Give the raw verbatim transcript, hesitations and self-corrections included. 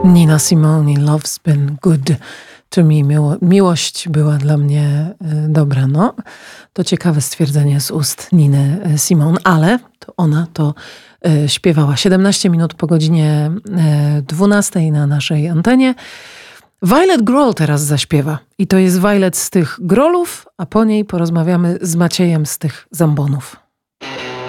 Nina Simone, Love's been good to me. Miło, miłość była dla mnie y, dobra. No, to ciekawe stwierdzenie z ust Niny Simone, ale to ona to y, śpiewała siedemnaście minut po godzinie y, dwunastej na naszej antenie. Violet Grohl teraz zaśpiewa. I to jest Violet z tych Grohlów, a po niej porozmawiamy z Maciejem z tych Zambonów.